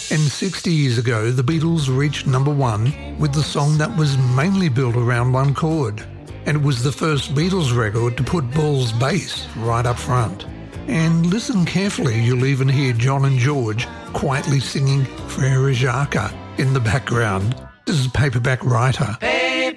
And 60 years ago, the Beatles reached number one with the song that was mainly built around one chord. And it was the first Beatles record to put Paul's bass right up front. And listen carefully, you'll even hear John and George quietly singing Frere Jacques in the background. This is Paperback Writer.